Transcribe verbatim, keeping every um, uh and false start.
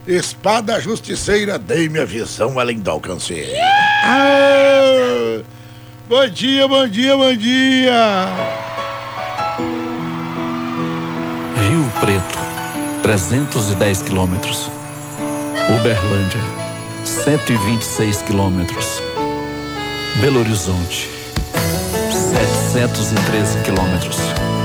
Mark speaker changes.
Speaker 1: Espada justiceira, dei-me a visão além do alcance. Ah, bom dia, bom dia, bom dia.
Speaker 2: Rio Preto, trezentos e dez quilômetros. Uberlândia, cento e vinte e seis quilômetros. Belo Horizonte, setecentos e treze quilômetros.